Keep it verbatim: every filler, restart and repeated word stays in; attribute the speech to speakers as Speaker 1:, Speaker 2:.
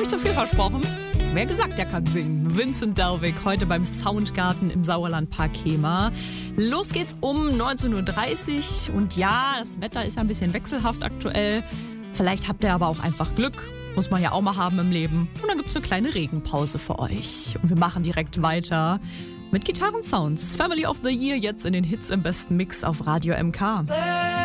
Speaker 1: Habe ich zu viel versprochen? Wer gesagt, der kann singen. Vincent Delvig, heute beim Soundgarten im Sauerlandpark Hemer. Los geht's um neunzehn Uhr dreißig. Und ja, das Wetter ist ja ein bisschen wechselhaft aktuell. Vielleicht habt ihr aber auch einfach Glück. Muss man ja auch mal haben im Leben. Und dann gibt's eine kleine Regenpause für euch. Und wir machen direkt weiter mit Gitarrensounds. Family of the Year jetzt in den Hits im besten Mix auf Radio M K.